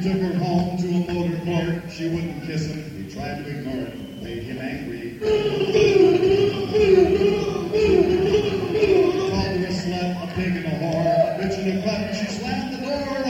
took her home to a motor court. She wouldn't kiss him. He tried to ignore it. Made him angry. Called her a slut, a pig, and a whore. A bitch and a cunt. She slammed the door.